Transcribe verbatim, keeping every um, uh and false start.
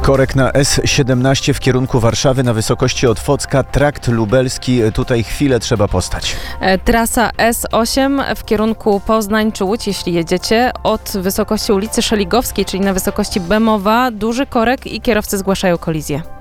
Korek na S siedemnaście w kierunku Warszawy na wysokości Otwocka, trakt lubelski. Tutaj chwilę trzeba postać. Trasa S osiem w kierunku Poznań czy Łódź, jeśli jedziecie, od wysokości ulicy Szeligowskiej, czyli na wysokości Bemowa, duży korek i kierowcy zgłaszają kolizję.